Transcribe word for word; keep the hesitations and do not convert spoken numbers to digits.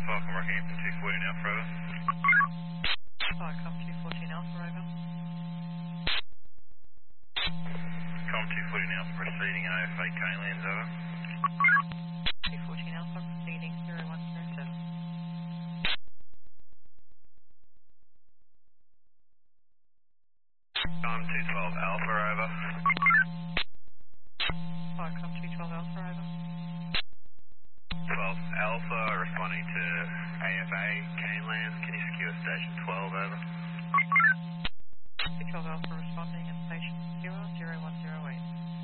Falcon Rockhampton two fourteen Alpha Rover. Falcon two fourteen Alpha Rover. Com two fourteen Alpha proceeding O F A K-Lands, over. two fourteen Alpha proceeding zero one zero seven. Com two twelve Alpha, over. Falcon two twelve Alpha Rover. twelve Alpha responding to A F A K-Lands. Can you secure station twelve, over? two twelve Alpha responding at station secure zero one zero eight.